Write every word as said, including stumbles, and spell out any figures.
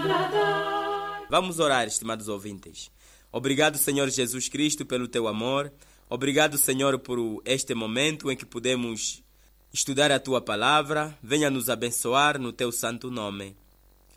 agradar. Vamos orar, estimados ouvintes. Obrigado, Senhor Jesus Cristo, pelo teu amor. Obrigado, Senhor, por este momento em que podemos estudar a tua palavra. Venha nos abençoar no teu santo nome.